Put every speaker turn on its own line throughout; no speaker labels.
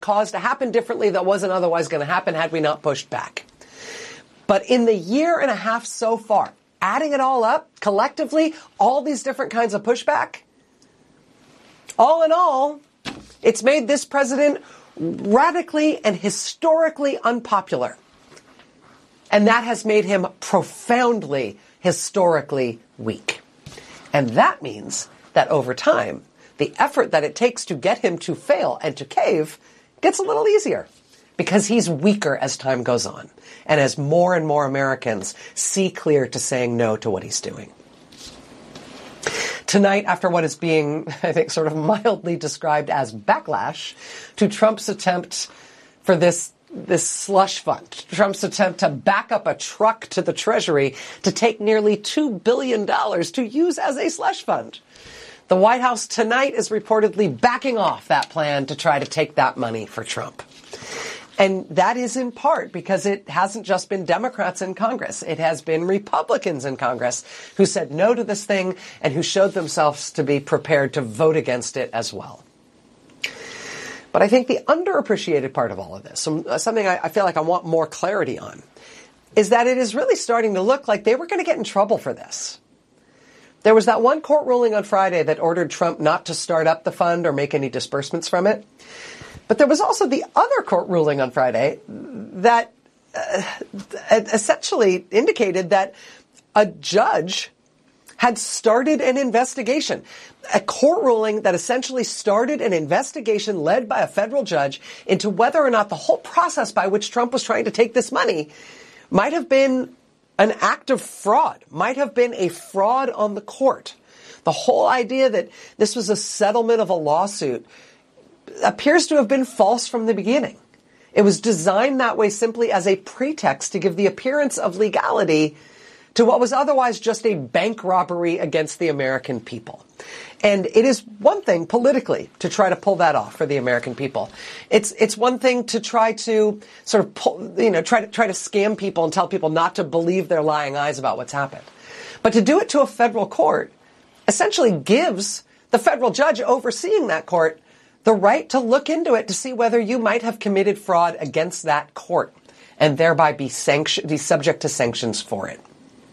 cause to happen differently that wasn't otherwise going to happen had we not pushed back. But in the year and a half so far, adding it all up collectively, all these different kinds of pushback, all in all, it's made this president radically and historically unpopular. And that has made him profoundly, historically weak. And that means that over time, the effort that it takes to get him to fail and to cave gets a little easier because he's weaker as time goes on and as more and more Americans see clear to saying no to what he's doing. Tonight, after what is being, I think, sort of mildly described as backlash to Trump's attempt for this slush fund, Trump's attempt to back up a truck to the Treasury to take nearly $2 billion to use as a slush fund. The White House tonight is reportedly backing off that plan to try to take that money for Trump. And that is in part because it hasn't just been Democrats in Congress. It has been Republicans in Congress who said no to this thing and who showed themselves to be prepared to vote against it as well. But I think the underappreciated part of all of this, something I feel like I want more clarity on, is that it is really starting to look like they were going to get in trouble for this. There was that one court ruling on Friday that ordered Trump not to start up the fund or make any disbursements from it. But there was also the other court ruling on Friday that essentially indicated that a judge had started an investigation, a court ruling that essentially started an investigation led by a federal judge into whether or not the whole process by which Trump was trying to take this money might have been an act of fraud, might have been a fraud on the court. The whole idea that this was a settlement of a lawsuit appears to have been false from the beginning. It was designed that way simply as a pretext to give the appearance of legality to what was otherwise just a bank robbery against the American people. And it is one thing politically to try to pull that off for the American people. It's one thing to try to sort of try to scam people and tell people not to believe their lying eyes about what's happened. But to do it to a federal court essentially gives the federal judge overseeing that court the right to look into it to see whether you might have committed fraud against that court and thereby be subject to sanctions for it.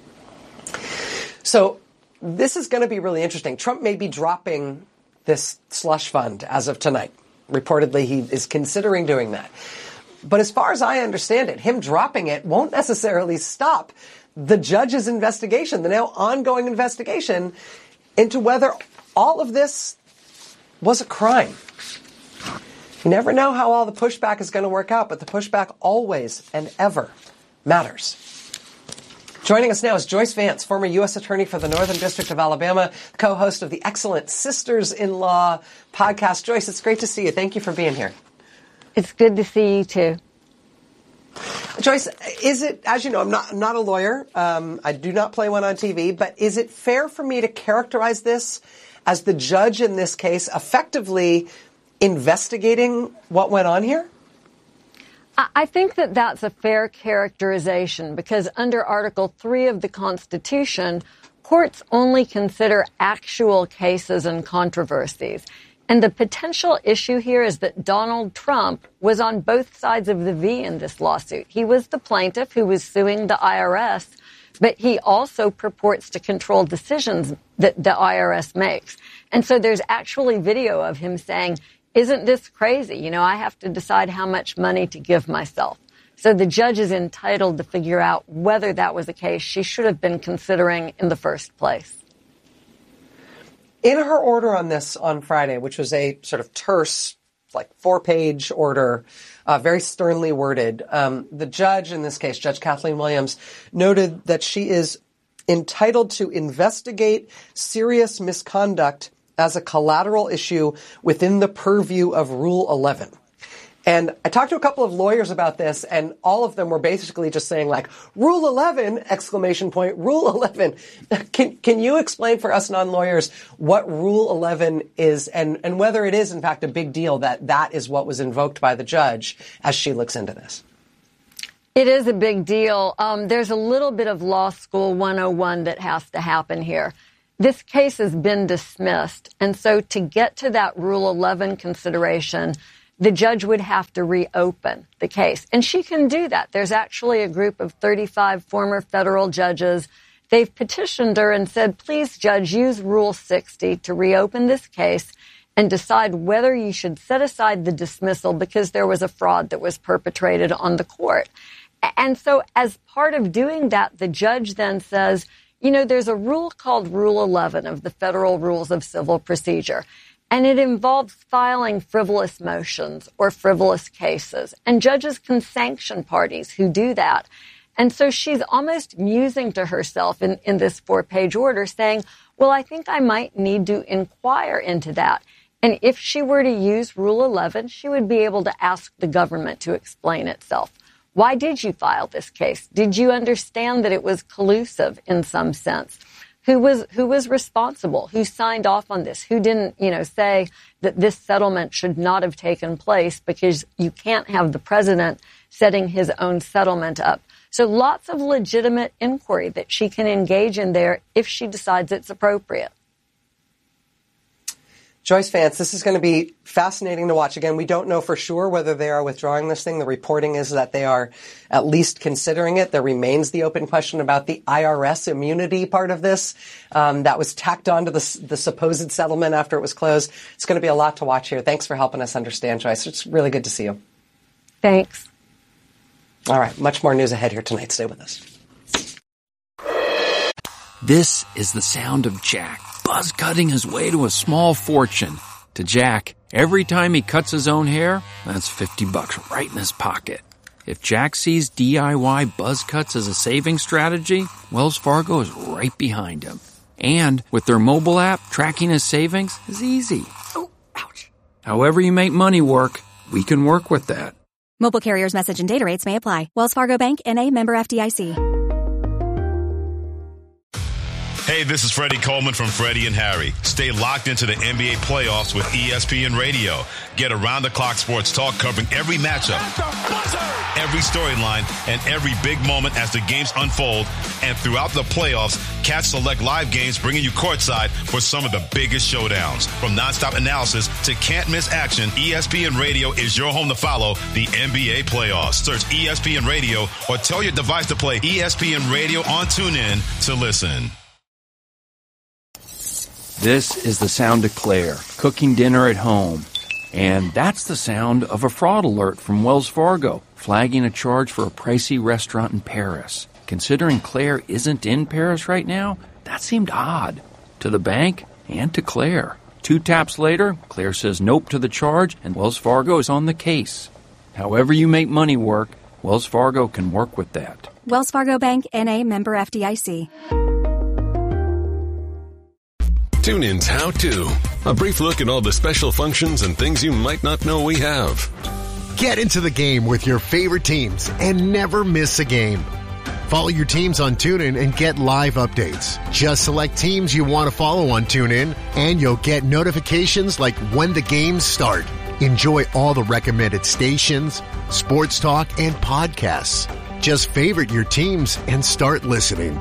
So this is going to be really interesting. Trump may be dropping this slush fund as of tonight. Reportedly, he is considering doing that. But as far as I understand it, him dropping it won't necessarily stop the judge's investigation, the now ongoing investigation into whether all of this was a crime. You never know how all the pushback is going to work out, but the pushback always and ever matters. Joining us now is Joyce Vance, former U.S. Attorney for the Northern District of Alabama, co-host of the excellent Sisters-in-Law podcast. Joyce, it's great to see you. Thank you for being here.
It's good to see you, too.
Joyce, is it, as you know, I'm not a lawyer. I do not play one on TV, but is it fair for me to characterize this as the judge in this case effectively investigating what went on here?
I think that that's a fair characterization because under Article 3 of the Constitution, courts only consider actual cases and controversies. And the potential issue here is that Donald Trump was on both sides of the V in this lawsuit. He was the plaintiff who was suing the IRS, but he also purports to control decisions that the IRS makes. And so there's actually video of him saying, "Isn't this crazy? You know, I have to decide how much money to give myself." So the judge is entitled to figure out whether that was a case she should have been considering in the first place.
In her order on this on Friday, which was a sort of terse, like 4-page order, very sternly worded, the judge in this case, Judge Kathleen Williams, noted that she is entitled to investigate serious misconduct as a collateral issue within the purview of Rule 11. And I talked to a couple of lawyers about this, and all of them were basically just saying, like, Rule 11, exclamation point, Rule 11. Can you explain for us non-lawyers what Rule 11 is and whether it is, in fact, a big deal that is what was invoked by the judge as she looks into this?
It is a big deal. There's a little bit of law school 101 that has to happen here. This case has been dismissed, and so to get to that Rule 11 consideration, the judge would have to reopen the case. And she can do that. There's actually a group of 35 former federal judges. They've petitioned her and said, please, Judge, use Rule 60 to reopen this case and decide whether you should set aside the dismissal because there was a fraud that was perpetrated on the court. And so as part of doing that, the judge then says, you know, there's a rule called Rule 11 of the Federal Rules of Civil Procedure, and it involves filing frivolous motions or frivolous cases. And judges can sanction parties who do that. And so she's almost musing to herself in this 4-page order saying, well, I think I might need to inquire into that. And if she were to use Rule 11, she would be able to ask the government to explain itself. Why did you file this case? Did you understand that it was collusive in some sense? Who was responsible? Who signed off on this? Who didn't, say that this settlement should not have taken place because you can't have the president setting his own settlement up. So lots of legitimate inquiry that she can engage in there if she decides it's appropriate.
Joyce Vance, this is going to be fascinating to watch. Again, we don't know for sure whether they are withdrawing this thing. The reporting is that they are at least considering it. There remains the open question about the IRS immunity part of this. That was tacked onto the supposed settlement after it was closed. It's going to be a lot to watch here. Thanks for helping us understand, Joyce. It's really good to see you.
Thanks.
All right. Much more news ahead here tonight. Stay with us.
This is the sound of Jack buzz cutting his way to a small fortune. To Jack, every time he cuts his own hair, that's $50 right in his pocket. If Jack sees DIY buzz cuts as a saving strategy, Wells Fargo is right behind him. And with their mobile app, tracking his savings is easy. Oh, ouch. However you make money work, we can work with that.
Mobile carriers' message and data rates may apply. Wells Fargo Bank, N.A., member FDIC.
Hey, this is Freddie Coleman from Freddie and Harry. Stay locked into the NBA playoffs with ESPN Radio. Get around-the-clock sports talk covering every matchup, every storyline, and every big moment as the games unfold. And throughout the playoffs, catch select live games bringing you courtside for some of the biggest showdowns. From nonstop analysis to can't-miss action, ESPN Radio is your home to follow the NBA playoffs. Search ESPN Radio or tell your device to play ESPN Radio on TuneIn to listen.
This is the sound of Claire, cooking dinner at home. And that's the sound of a fraud alert from Wells Fargo, flagging a charge for a pricey restaurant in Paris. Considering Claire isn't in Paris right now, that seemed odd. To the bank and to Claire. 2 taps later, Claire says nope to the charge, and Wells Fargo is on the case. However you make money work, Wells Fargo can work with that.
Wells Fargo Bank, N.A., member FDIC.
TuneIn's How To. A brief look at all the special functions and things you might not know we have.
Get into the game with your favorite teams and never miss a game. Follow your teams on TuneIn and get live updates. Just select teams you want to follow on TuneIn, and you'll get notifications like when the games start. Enjoy all the recommended stations, sports talk, and podcasts. Just favorite your teams and start listening.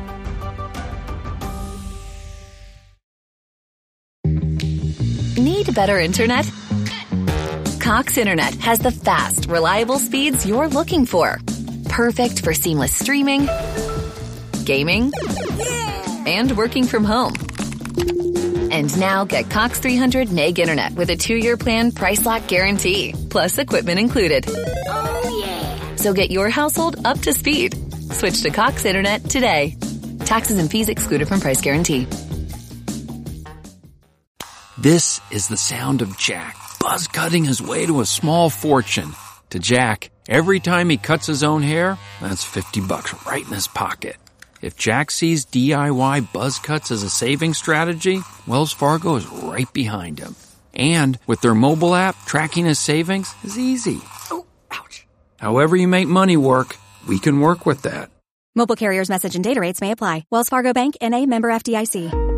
Need better internet? Cox Internet has the fast, reliable speeds you're looking for. Perfect for seamless streaming, gaming, and working from home. And now get Cox 300 meg internet with a 2-year plan price lock guarantee, plus equipment included. Oh, yeah. So get your household up to speed. Switch to Cox Internet today. Taxes and fees excluded from price guarantee.
This is the sound of Jack, buzz cutting his way to a small fortune. To Jack, every time he cuts his own hair, that's $50 right in his pocket. If Jack sees DIY buzz cuts as a saving strategy, Wells Fargo is right behind him. And with their mobile app, tracking his savings is easy. Oh, ouch. However you make money work, we can work with that.
Mobile carriers' message and data rates may apply. Wells Fargo Bank, N.A., member FDIC.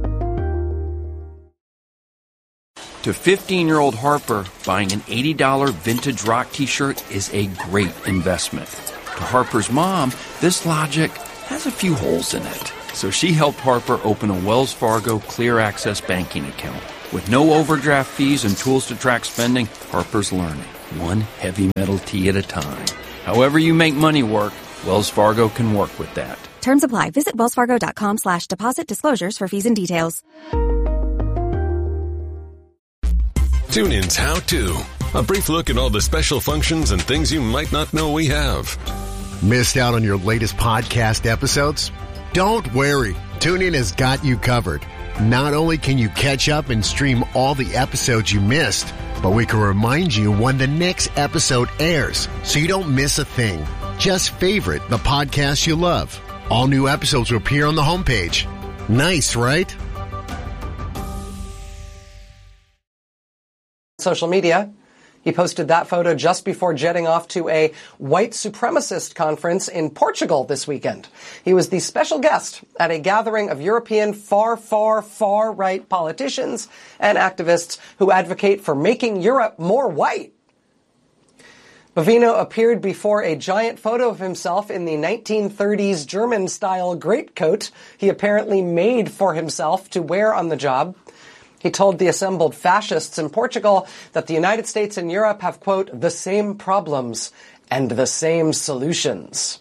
To 15-year-old Harper, buying an $80 vintage rock t-shirt is a great investment. To Harper's mom, this logic has a few holes in it. So she helped Harper open a Wells Fargo Clear Access banking account. With no overdraft fees and tools to track spending, Harper's Learning, one heavy metal tea at a time. However you make money work, Wells Fargo can work with that.
Terms apply. Visit wellsfargo.com/deposit disclosures for fees and details.
TuneIn's How To. A brief look at all the special functions and things you might not know we have.
Missed out on your latest podcast episodes? Don't worry. TuneIn has got you covered. Not only can you catch up and stream all the episodes you missed, but we can remind you when the next episode airs so you don't miss a thing. Just favorite the podcast you love. All new episodes will appear on the homepage. Nice, right?
Social media. He posted that photo just before jetting off to a white supremacist conference in Portugal this weekend. He was the special guest at a gathering of European far right politicians and activists who advocate for making Europe more white. Bovino appeared before a giant photo of himself in the 1930s German-style greatcoat he apparently made for himself to wear on the job. He told the assembled fascists in Portugal that the United States and Europe have, quote, the same problems and the same solutions.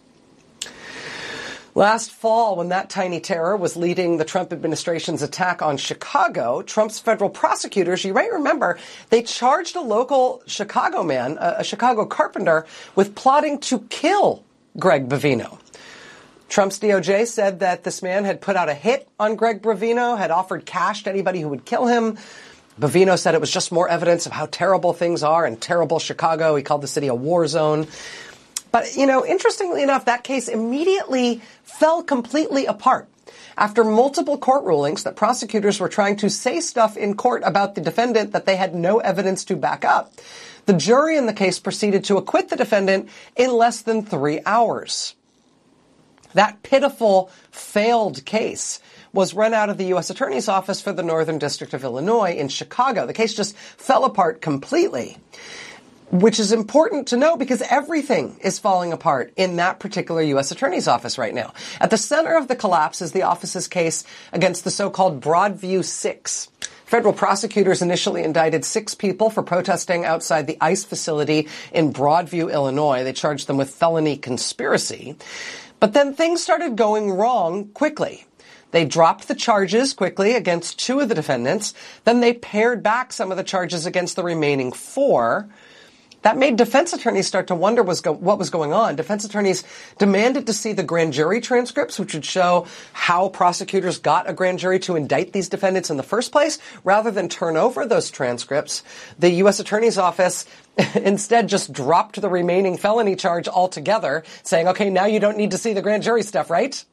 Last fall, when that tiny terror was leading the Trump administration's attack on Chicago, Trump's federal prosecutors, you might remember, they charged a local Chicago man, a Chicago carpenter, with plotting to kill Greg Bovino. Trump's DOJ said that this man had put out a hit on Greg Bovino, had offered cash to anybody who would kill him. Bovino said it was just more evidence of how terrible things are in terrible Chicago. He called the city a war zone. But, interestingly enough, that case immediately fell completely apart after multiple court rulings that prosecutors were trying to say stuff in court about the defendant that they had no evidence to back up. The jury in the case proceeded to acquit the defendant in less than 3 hours. That pitiful, failed case was run out of the U.S. Attorney's Office for the Northern District of Illinois in Chicago. The case just fell apart completely, which is important to know because everything is falling apart in that particular U.S. Attorney's Office right now. At the center of the collapse is the office's case against the so-called Broadview Six. Federal prosecutors initially indicted 6 people for protesting outside the ICE facility in Broadview, Illinois. They charged them with felony conspiracy. But then things started going wrong quickly. They dropped the charges quickly against 2 of the defendants. Then they pared back some of the charges against the remaining 4. That made defense attorneys start to wonder what was going on. Defense attorneys demanded to see the grand jury transcripts, which would show how prosecutors got a grand jury to indict these defendants in the first place. Rather than turn over those transcripts, the U.S. Attorney's Office instead just dropped the remaining felony charge altogether, saying, okay, now you don't need to see the grand jury stuff, right?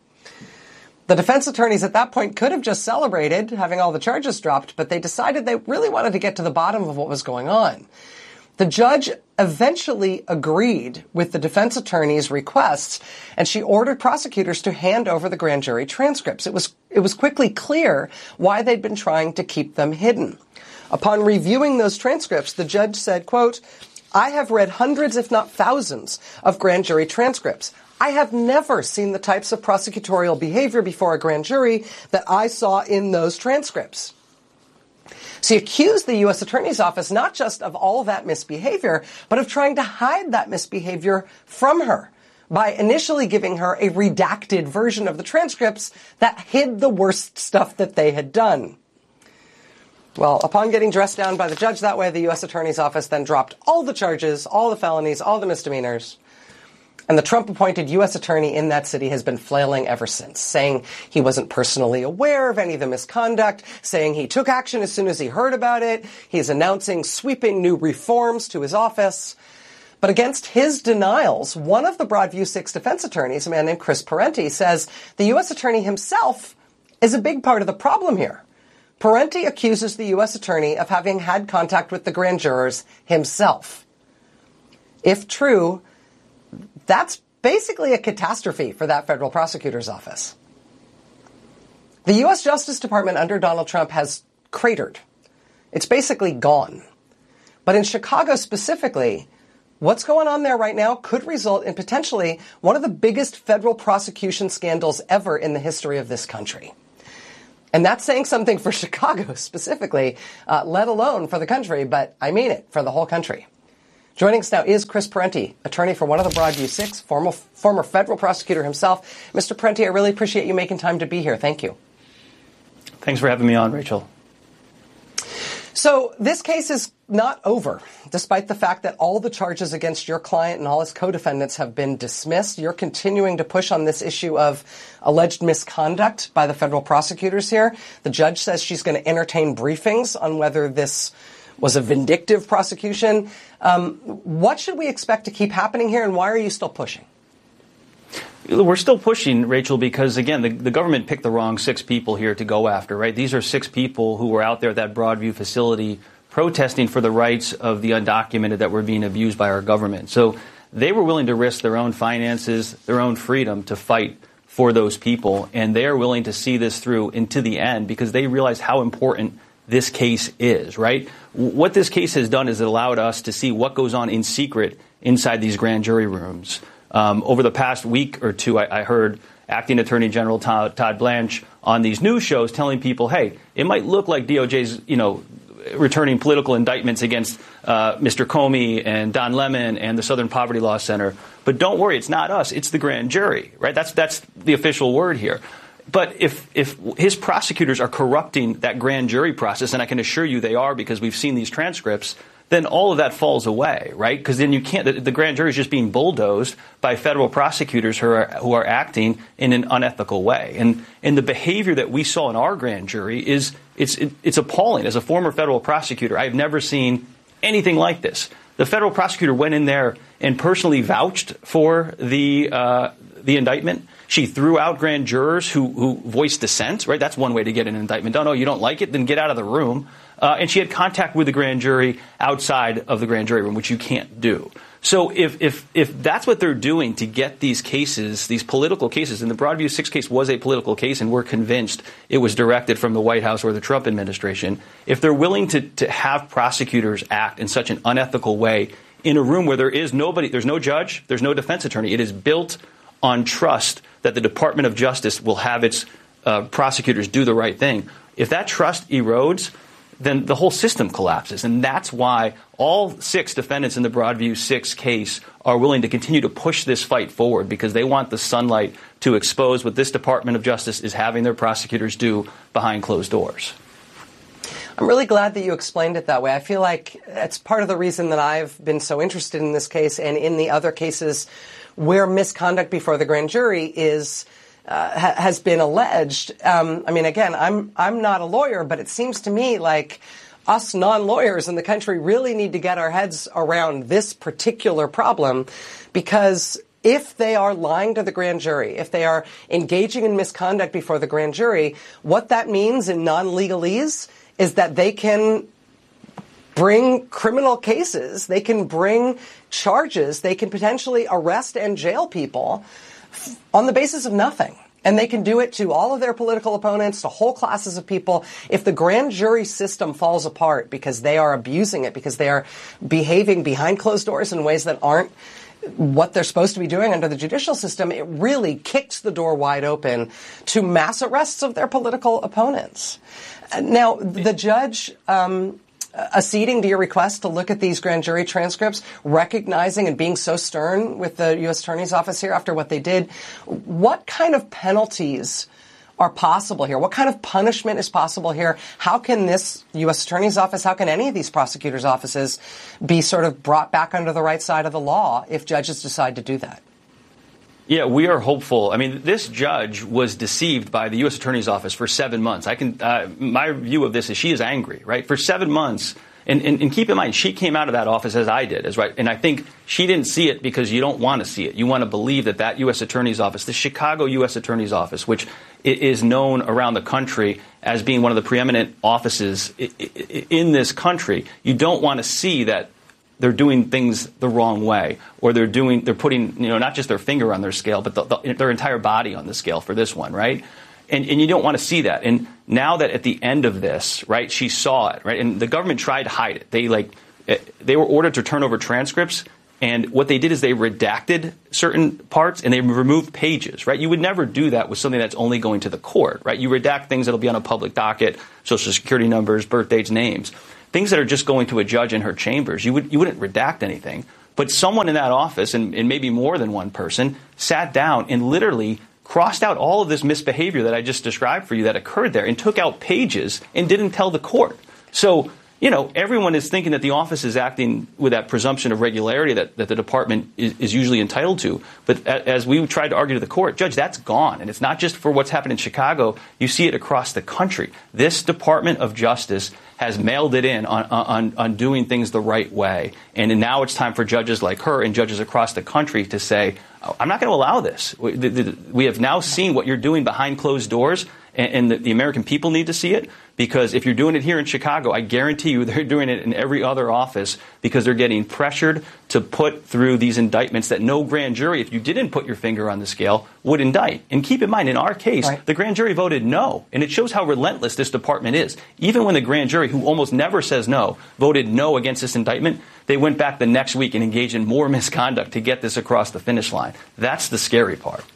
The defense attorneys at that point could have just celebrated having all the charges dropped, but they decided they really wanted to get to the bottom of what was going on. The judge eventually agreed with the defense attorney's requests, and she ordered prosecutors to hand over the grand jury transcripts. It was quickly clear why they'd been trying to keep them hidden. Upon reviewing those transcripts, the judge said, quote, I have read hundreds, if not thousands, of grand jury transcripts. I have never seen the types of prosecutorial behavior before a grand jury that I saw in those transcripts. She accused the U.S. Attorney's Office not just of all of that misbehavior, but of trying to hide that misbehavior from her by initially giving her a redacted version of the transcripts that hid the worst stuff that they had done. Well, upon getting dressed down by the judge that way, the U.S. Attorney's Office then dropped all the charges, all the felonies, all the misdemeanors. And the Trump-appointed U.S. attorney in that city has been flailing ever since, saying he wasn't personally aware of any of the misconduct, saying he took action as soon as he heard about it. He's announcing sweeping new reforms to his office. But against his denials, one of the Broadview Six defense attorneys, a man named Chris Parenti, says the U.S. attorney himself is a big part of the problem here. Parenti accuses the U.S. attorney of having had contact with the grand jurors himself. If true, that's basically a catastrophe for that federal prosecutor's office. The U.S. Justice Department under Donald Trump has cratered. It's basically gone. But in Chicago specifically, what's going on there right now could result in potentially one of the biggest federal prosecution scandals ever in the history of this country. And that's saying something for Chicago specifically, let alone for the country, but I mean it, for the whole country. Joining us now is Chris Parenti, attorney for one of the Broadview Six, former federal prosecutor himself. Mr. Parenti, I really appreciate you making time to be here. Thank you.
Thanks for having me on, Rachel.
So this case is not over, despite the fact that all the charges against your client and all his co-defendants have been dismissed. You're continuing to push on this issue of alleged misconduct by the federal prosecutors here. The judge says she's going to entertain briefings on whether this was a vindictive prosecution. What should we expect to keep happening here, and why are you still pushing?
We're still pushing, Rachel, because, again, the government picked the wrong 6 people here to go after, right? These are 6 people who were out there at that Broadview facility protesting for the rights of the undocumented that were being abused by our government. So they were willing to risk their own finances, their own freedom to fight for those people, and they are willing to see this through into the end because they realize how important this case is, right? What this case has done is it allowed us to see what goes on in secret inside these grand jury rooms. Over the past week or two, I heard Acting Attorney General Todd Blanche on these news shows telling people, hey, it might look like DOJ's, returning political indictments against Mr. Comey and Don Lemon and the Southern Poverty Law Center. But don't worry, it's not us. It's the grand jury, right? That's the official word here. But if his prosecutors are corrupting that grand jury process, and I can assure you they are because we've seen these transcripts, then all of that falls away, right? Because then you can't. The grand jury is just being bulldozed by federal prosecutors who are acting in an unethical way. And the behavior that we saw in our grand jury it's appalling. As a former federal prosecutor, I've never seen anything like this. The federal prosecutor went in there and personally vouched for the indictment. She threw out grand jurers who voiced dissent, right? That's one way to get an indictment. Oh, you don't like it? Then get out of the room. And she had contact with the grand jury outside of the grand jury room, which you can't do. So if that's what they're doing to get these cases, these political cases, and the Broadview 6 case was a political case, and we're convinced it was directed from the White House or the Trump administration, if they're willing to have prosecutors act in such an unethical way in a room where there is nobody, there's no judge, there's no defense attorney, it is built on trust that the Department of Justice will have its prosecutors do the right thing. If that trust erodes, then the whole system collapses. And that's why all 6 defendants in the Broadview 6 case are willing to continue to push this fight forward because they want the sunlight to expose what this Department of Justice is having their prosecutors do behind closed doors.
I'm really glad that you explained it that way. I feel like it's part of the reason that I've been so interested in this case and in the other cases where misconduct before the grand jury has been alleged. Again, I'm not a lawyer, but it seems to me like us non-lawyers in the country really need to get our heads around this particular problem, because if they are lying to the grand jury, if they are engaging in misconduct before the grand jury, what that means in non-legalese is that they can bring criminal cases, they can bring charges, they can potentially arrest and jail people on the basis of nothing. And they can do it to all of their political opponents, to whole classes of people. If the grand jury system falls apart because they are abusing it, because they are behaving behind closed doors in ways that aren't what they're supposed to be doing under the judicial system, it really kicks the door wide open to mass arrests of their political opponents. Now, the judge acceding to your request to look at these grand jury transcripts, recognizing and being so stern with the U.S. Attorney's Office here after what they did, what kind of penalties are possible here? What kind of punishment is possible here? How can this U.S. Attorney's Office, how can any of these prosecutors' offices be sort of brought back under the right side of the law if judges decide to do that?
Yeah, we are hopeful. I mean, this judge was deceived by the U.S. Attorney's Office for 7 months. My view of this is she is angry, right? For 7 months. And keep in mind, she came out of that office as I did, right? And I think she didn't see it because you don't want to see it. You want to believe that U.S. Attorney's Office, the Chicago U.S. Attorney's Office, which is known around the country as being one of the preeminent offices in this country, you don't want to see that they're doing things the wrong way, or they're putting, not just their finger on their scale, but their entire body on the scale for this one, right? And you don't want to see that. And now that at the end of this, right, she saw it, right? And the government tried to hide it. They were ordered to turn over transcripts And what they did is they redacted certain parts and they removed pages, right? You would never do that with something that's only going to the court, right? You redact things that'll be on a public docket, social security numbers, birth dates, names, things that are just going to a judge in her chambers. You wouldn't redact anything. But someone in that office, and maybe more than one person, sat down and literally crossed out all of this misbehavior that I just described for you that occurred there and took out pages and didn't tell the court. So, everyone is thinking that the office is acting with that presumption of regularity that the department is usually entitled to. But as we tried to argue to the court, Judge, that's gone. And it's not just for what's happened in Chicago. You see it across the country. This Department of Justice has mailed it in on doing things the right way. And now it's time for judges like her and judges across the country to say, I'm not going to allow this. We have now seen what you're doing behind closed doors, and the American people need to see it, because if you're doing it here in Chicago, I guarantee you they're doing it in every other office because they're getting pressured to put through these indictments that no grand jury, if you didn't put your finger on the scale, would indict. And keep in mind, in our case, the grand jury voted no, and it shows how relentless this department is. Even when the grand jury, who almost never says no, voted no against this indictment, they went back the next week and engaged in more misconduct to get this across the finish line. That's the scary part.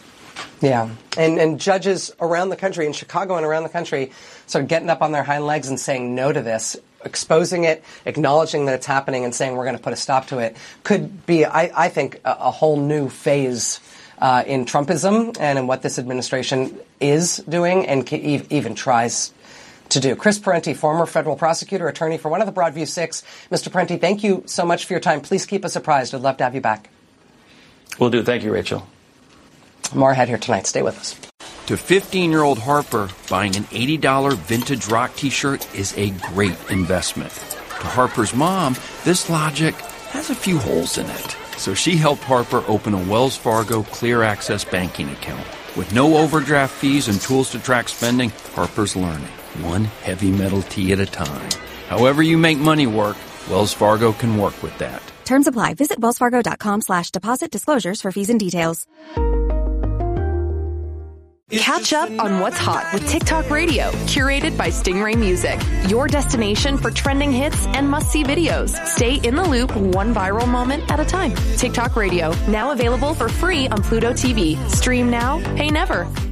Yeah, and judges around the country, in Chicago and around the country, sort of getting up on their hind legs and saying no to this, exposing it, acknowledging that it's happening, and saying we're going to put a stop to it, could be, I think, a whole new phase in Trumpism and in what this administration is doing and even tries to do. Chris Parenti, former federal prosecutor, attorney for one of the Broadview Six. Mr. Parenti, thank you so much for your time. Please keep us apprised. I'd love to have you back.
Will do. Thank you, Rachel.
More ahead here tonight. Stay with us.
To 15-year-old Harper, buying an $80 vintage rock T-shirt is a great investment. To Harper's mom, this logic has a few holes in it. So she helped Harper open a Wells Fargo Clear Access banking account. With no overdraft fees and tools to track spending, Harper's learning, one heavy metal tee at a time. However you make money work, Wells Fargo can work with that.
Terms apply. Visit wellsfargo.com/deposit disclosures for fees and details.
Catch up on what's hot with TikTok Radio, curated by Stingray Music. Your destination for trending hits and must-see videos. Stay in the loop, one viral moment at a time. TikTok Radio, now available for free on Pluto TV. Stream now, pay never.